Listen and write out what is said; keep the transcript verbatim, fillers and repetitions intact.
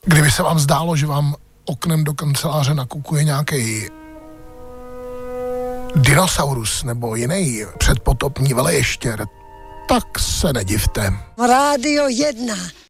Kdyby se vám zdálo, že vám oknem do kanceláře nakukuje nějaký dinosaurus nebo jiný předpotopní veleještěr, tak se nedivte. Rádio jedna.